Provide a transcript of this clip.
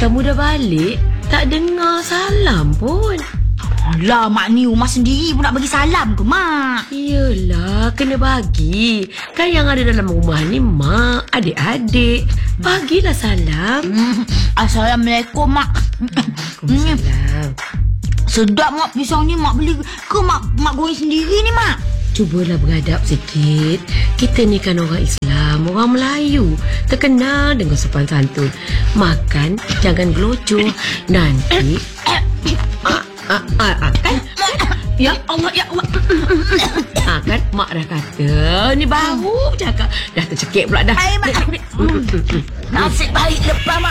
kamu dah balik, tak dengar salam pun. Alah, Mak ni rumah sendiri pun nak bagi salam ke, Mak? Yelah, kena bagi. Kan yang ada dalam rumah ni Mak, adik-adik. Bagilah salam. Assalamualaikum, Mak. Waalaikumsalam. Sedap, Mak, pisang ni Mak beli ke Mak goreng sendiri ni, Mak? Cubalah beradab sikit. Kita ni kan orang Islam, orang Melayu. Terkenal dengan sopan santun. Makan, jangan gelocor. Nanti... kan? Ya Allah, ya Allah. Kan Mak dah kata, ni baru cakap. Dah tercekik pula dah. Mak. Nasib baik lepas, Mak.